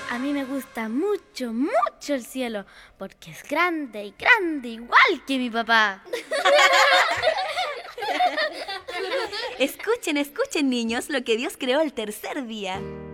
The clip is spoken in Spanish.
A mí me gusta mucho, mucho el cielo, porque es grande y grande, igual que mi papá. Escuchen, escuchen, niños, lo que Dios creó el tercer día.